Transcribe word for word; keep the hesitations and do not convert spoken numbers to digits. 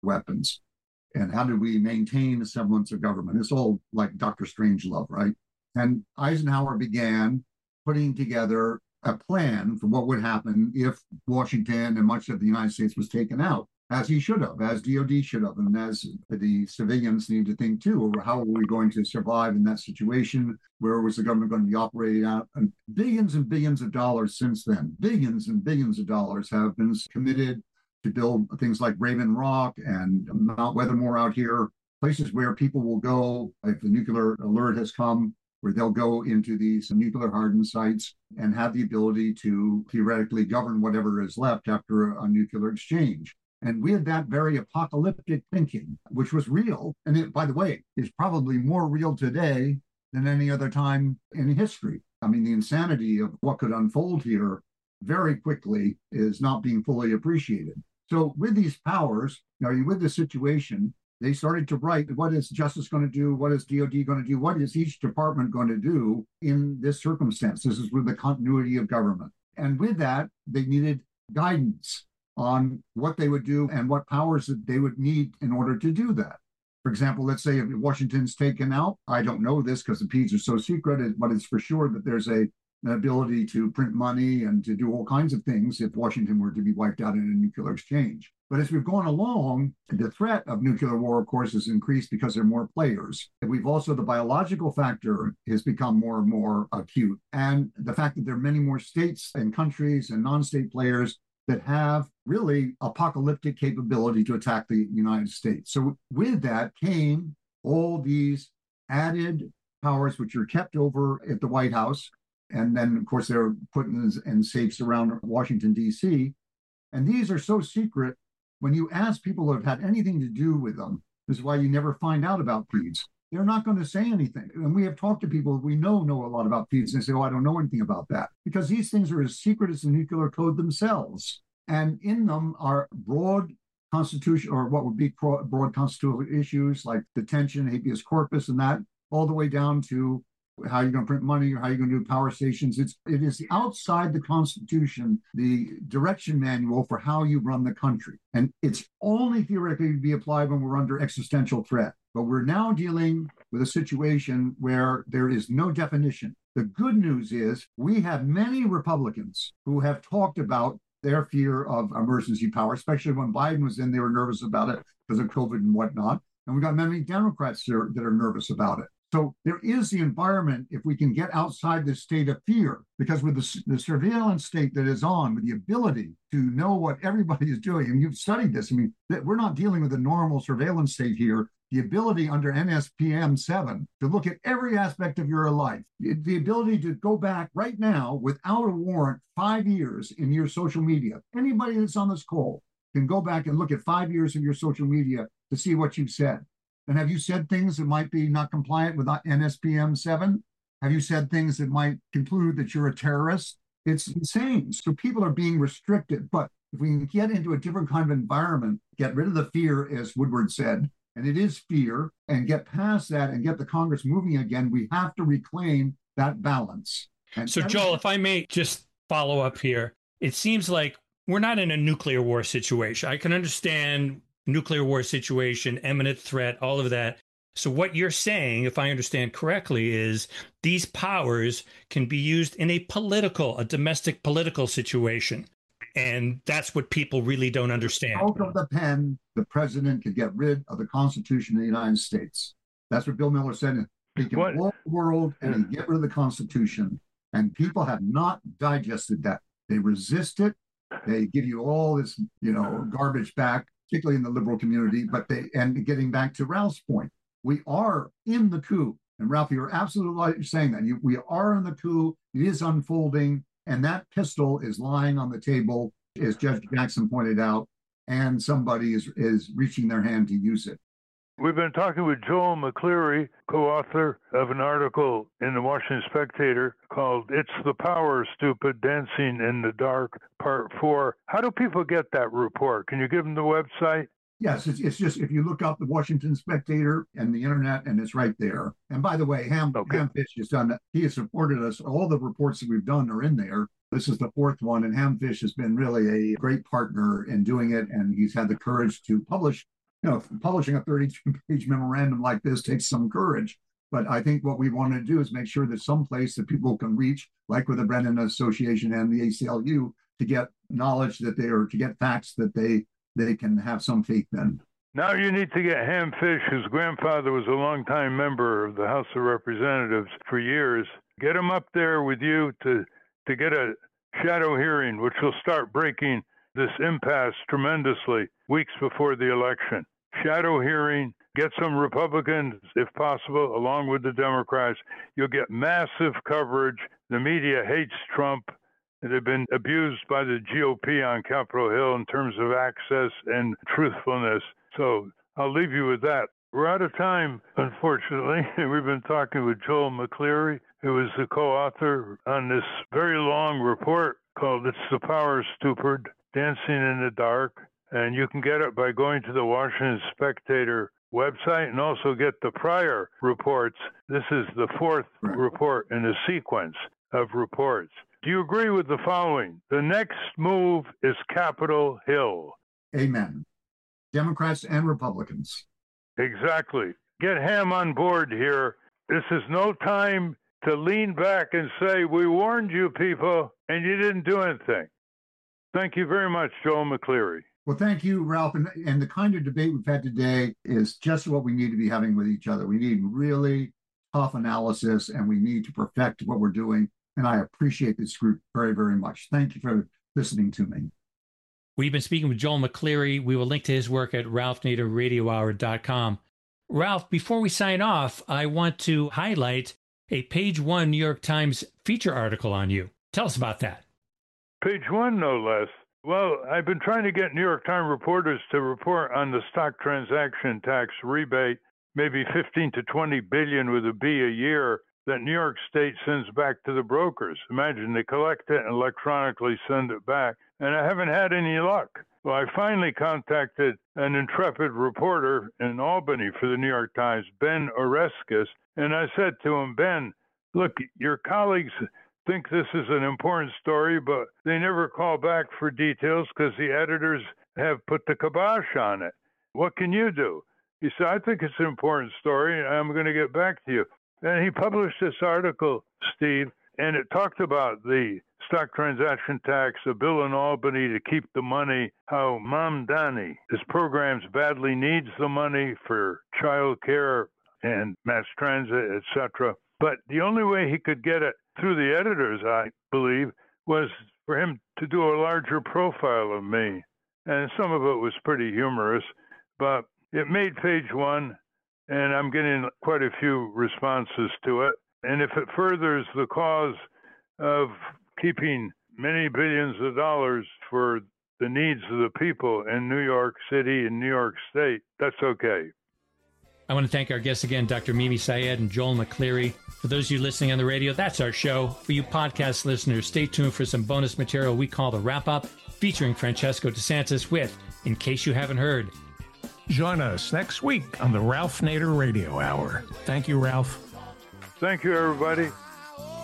weapons? And how did we maintain a semblance of government? It's all like Doctor Strangelove, right? And Eisenhower began putting together a plan for what would happen if Washington and much of the United States was taken out, as he should have, as D O D should have, and as the civilians need to think too, over how are we going to survive in that situation? Where was the government going to be operating out? And billions and billions of dollars since then, billions and billions of dollars have been committed to build things like Raven Rock and Mount Weathermore out here, places where people will go if the nuclear alert has come, where they'll go into these nuclear hardened sites and have the ability to theoretically govern whatever is left after a, a nuclear exchange. And we had that very apocalyptic thinking, which was real. And it, by the way, is probably more real today than any other time in history. I mean, the insanity of what could unfold here very quickly is not being fully appreciated. So with these powers, you know, with the situation, they started to write, what is justice going to do? What is D O D going to do? What is each department going to do in this circumstance? This is with the continuity of government. And with that, they needed guidance on what they would do and what powers that they would need in order to do that. For example, let's say if Washington's taken out, I don't know this because the P E Ds are so secret, but it's for sure that there's a an ability to print money and to do all kinds of things if Washington were to be wiped out in a nuclear exchange. But as we've gone along, the threat of nuclear war, of course, has increased because there are more players. And we've also, the biological factor has become more and more acute. And the fact that there are many more states and countries and non-state players that have really apocalyptic capability to attack the United States. So with that came all these added powers, which are kept over at the White House. And then, of course, they're put in, in safes around Washington, D C. And these are so secret, when you ask people who have had anything to do with them, this is why you never find out about P E Ds. They're not going to say anything. And we have talked to people we know know a lot about P E Ds, and they say, oh, I don't know anything about that. Because these things are as secret as the nuclear code themselves. And in them are broad constitution, or what would be broad constitutional issues like detention, habeas corpus, and that, all the way down to how you're going to print money or how you're going to do power stations. It's, it is outside the Constitution, the direction manual for how you run the country. And it's only theoretically to be applied when we're under existential threat. But we're now dealing with a situation where there is no definition. The good news is we have many Republicans who have talked about their fear of emergency power, especially when Biden was in, they were nervous about it because of COVID and whatnot. And we've got many Democrats that are, that are nervous about it. So there is the environment, if we can get outside this state of fear, because with the, the surveillance state that is on, with the ability to know what everybody is doing, and you've studied this, I mean, that we're not dealing with a normal surveillance state here. The ability under N S P M seven to look at every aspect of your life, the ability to go back right now without a warrant five years in your social media. Anybody that's on this call can go back and look at five years of your social media to see what you've said. And have you said things that might be not compliant with N S P M seven? Have you said things that might conclude that you're a terrorist? It's insane. So people are being restricted. But if we can get into a different kind of environment, get rid of the fear, as Woodward said, and it is fear, and get past that and get the Congress moving again, we have to reclaim that balance. And so, Joel, if I may just follow up here, it seems like we're not in a nuclear war situation. I can understand nuclear war situation, imminent threat, all of that. So what you're saying, if I understand correctly, is these powers can be used in a political, a domestic political situation. And that's what people really don't understand. Out of the pen, the president could get rid of the Constitution of the United States. That's what Bill Miller said. He can rule the world and he can get rid of the Constitution. And people have not digested that. They resist it. They give you all this, you know, garbage back, particularly in the liberal community. But they, and getting back to Ralph's point, we are in the coup. And Ralph, you're absolutely right saying that. You, we are in the coup. It is unfolding. And that pistol is lying on the table, as Judge Jackson pointed out, and somebody is, is reaching their hand to use it. We've been talking with Joel McCleary, co-author of an article in the Washington Spectator called It's the Power, Stupid, Dancing in the Dark, Part four. How do people get that report? Can you give them the website? Yes, it's, it's just, if you look up the Washington Spectator and the internet, and it's right there. And by the way, Ham, okay. Ham Fish has done, he has supported us. All the reports that we've done are in there. This is the fourth one, and Ham Fish has been really a great partner in doing it, and he's had the courage to publish you know, publishing a thirty-two page memorandum like this takes some courage. But I think what we want to do is make sure that some place that people can reach, like with the Brennan Association and the A C L U, to get knowledge that they are, to get facts that they they can have some faith in. Now you need to get Ham Fish, whose grandfather was a longtime member of the House of Representatives for years. Get him up there with you to to get a shadow hearing, which will start breaking this impasse tremendously weeks before the election. Shadow hearing, get some Republicans, if possible, along with the Democrats. You'll get massive coverage. The media hates Trump. They've been abused by the G O P on Capitol Hill in terms of access and truthfulness. So I'll leave you with that. We're out of time, unfortunately. We've been talking with Joel McCleary, who is the co-author on this very long report called It's the Power Stupid, Dancing in the Dark. And you can get it by going to the Washington Spectator website and also get the prior reports. This is the fourth right. report in a sequence of reports. Do you agree with the following? The next move is Capitol Hill. Amen. Democrats and Republicans. Exactly. Get Ham on board here. This is no time to lean back and say, we warned you people, and you didn't do anything. Thank you very much, Joel McCleary. Well, thank you, Ralph. And, and the kind of debate we've had today is just what we need to be having with each other. We need really tough analysis, and we need to perfect what we're doing. And I appreciate this group very, very much. Thank you for listening to me. We've been speaking with Joel McCleary. We will link to his work at ralph nader radio hour dot com. Ralph, before we sign off, I want to highlight a Page One New York Times feature article on you. Tell us about that. Page One, no less. Well, I've been trying to get New York Times reporters to report on the stock transaction tax rebate, maybe fifteen to twenty billion with a B a year that New York State sends back to the brokers. Imagine they collect it and electronically send it back. And I haven't had any luck. Well, I finally contacted an intrepid reporter in Albany for the New York Times, Ben Oreskes, and I said to him, Ben, look, your colleagues think this is an important story, but they never call back for details because the editors have put the kibosh on it. What can you do? He said, I think it's an important story, and I'm going to get back to you. And he published this article, Steve, and it talked about the stock transaction tax, a bill in Albany to keep the money, how Mamdani, his programs badly needs the money for child care and mass transit, et cetera. But the only way he could get it through the editors, I believe, was for him to do a larger profile of me. And some of it was pretty humorous, but it made Page One, and I'm getting quite a few responses to it. And if it furthers the cause of keeping many billions of dollars for the needs of the people in New York City and New York State, that's okay. I want to thank our guests again, Doctor Mimi Syed and Joel McCleary. For those of you listening on the radio, that's our show. For you podcast listeners, stay tuned for some bonus material we call the Wrap-Up, featuring Francesco DeSantis with In Case You Haven't Heard. Join us next week on the Ralph Nader Radio Hour. Thank you, Ralph. Thank you, everybody.